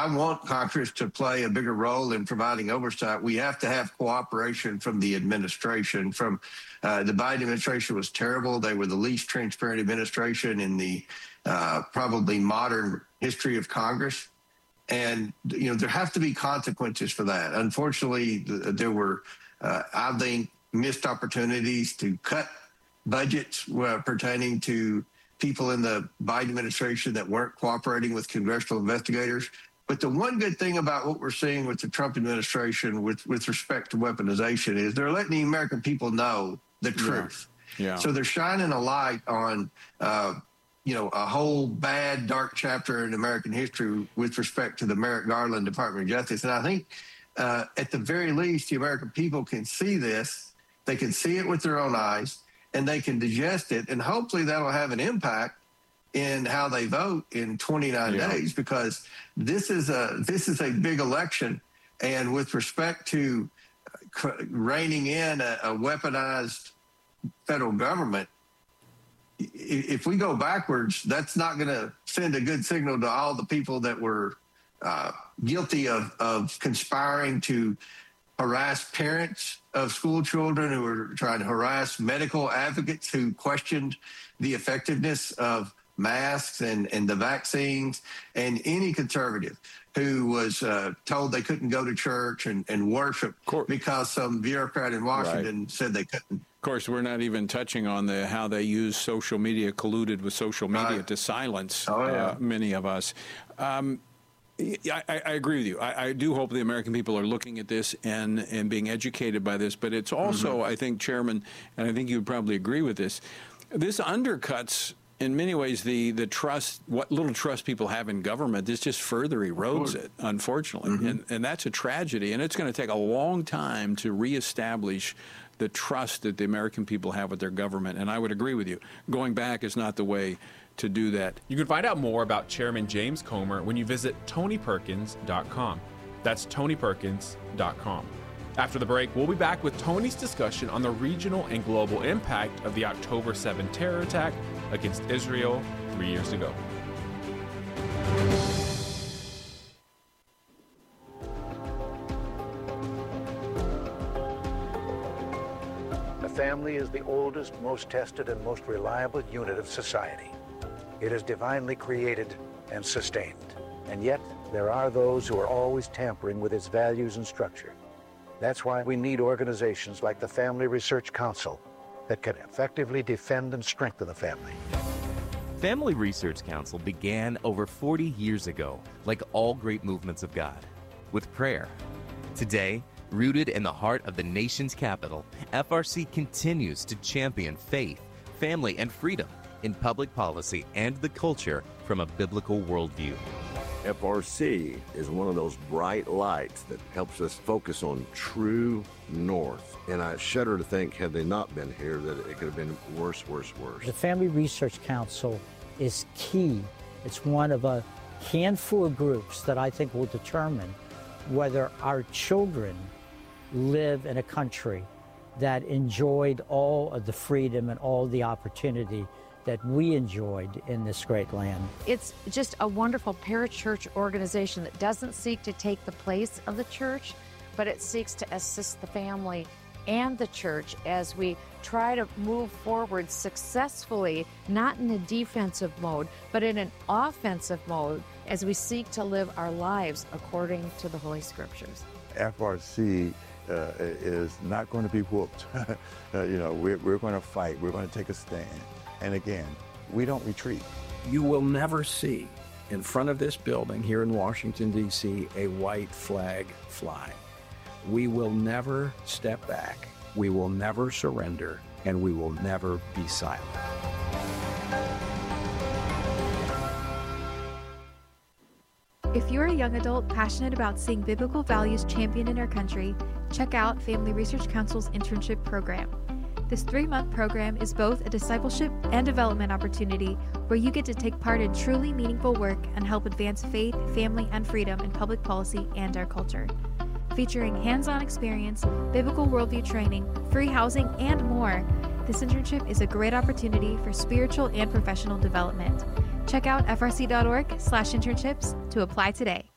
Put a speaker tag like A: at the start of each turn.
A: I want Congress to play a bigger role in providing oversight. We have to have cooperation from the administration. From the Biden administration was terrible. They were the least transparent administration in the probably modern history of Congress. And, there have to be consequences for that. Unfortunately, there were, I think, missed opportunities to cut budgets pertaining to people in the Biden administration that weren't cooperating with congressional investigators. But the one good thing about what we're seeing with the Trump administration with respect to weaponization is they're letting the American people know the truth. Yeah. So they're shining a light on, a whole bad, dark chapter in American history with respect to the Merrick Garland Department of Justice. And I think at the very least, the American people can see this. They can see it with their own eyes, and they can digest it. And hopefully that'll have an impact in how they vote in 29 days, because this is a big election. And with respect to reining in a weaponized federal government, if we go backwards, that's not going to send a good signal to all the people that were guilty of conspiring to harass parents of school children, who were trying to harass medical advocates who questioned the effectiveness of masks and the vaccines, and any conservative who was told they couldn't go to church and worship because some bureaucrat in Washington said they couldn't.
B: Of course, we're not even touching on how they use social media, colluded with social media to silence many of us. I agree with you. I do hope the American people are looking at this and being educated by this. But it's also, I think, Chairman, and I think you would probably agree with this, this undercuts, in many ways, the trust, what little trust people have in government. This just further erodes it, unfortunately. And that's a tragedy. And it's going to take a long time to reestablish the trust that the American people have with their government. And I would agree with you. Going back is not the way to do that.
C: You can find out more about Chairman James Comer when you visit TonyPerkins.com. That's TonyPerkins.com. After the break, we'll be back with Tony's discussion on the regional and global impact of the October 7 terror attack against Israel 3 years ago.
D: The family is the oldest, most tested, and most reliable unit of society. It is divinely created and sustained. And yet, there are those who are always tampering with its values and structure. That's why we need organizations like the Family Research Council that can effectively defend and strengthen the family.
E: Family Research Council began over 40 years ago, like all great movements of God, with prayer. Today, rooted in the heart of the nation's capital, FRC continues to champion faith, family, and freedom in public policy and the culture from a biblical worldview.
F: FRC is one of those bright lights that helps us focus on true north. And I shudder to think, had they not been here, that it could have been worse.
G: The Family Research Council is key. It's one of a handful of groups that I think will determine whether our children live in a country that enjoyed all of the freedom and all the opportunity that we enjoyed in this great land.
H: It's just a wonderful parachurch organization that doesn't seek to take the place of the church, but it seeks to assist the family and the church as we try to move forward successfully, not in a defensive mode, but in an offensive mode as we seek to live our lives according to the Holy Scriptures.
I: FRC is not going to be whooped. We're going to fight. We're going to take a stand. And again, we don't retreat.
J: You will never see in front of this building here in Washington, D.C., a white flag fly. We will never step back. We will never surrender, and we will never be silent.
K: If you're a young adult passionate about seeing biblical values championed in our country, check out Family Research Council's internship program. This 3-month program is both a discipleship and development opportunity where you get to take part in truly meaningful work and help advance faith, family, and freedom in public policy and our culture. Featuring hands-on experience, biblical worldview training, free housing, and more, this internship is a great opportunity for spiritual and professional development. Check out frc.org/internships to apply today.